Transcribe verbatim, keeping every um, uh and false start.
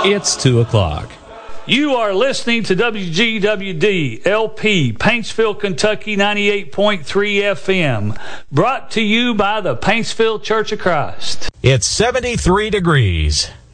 It's two o'clock. You are listening to W G W D L P, Paintsville, Kentucky, ninety-eight point three F M, brought to you by the Paintsville Church of Christ. It's seventy-three degrees.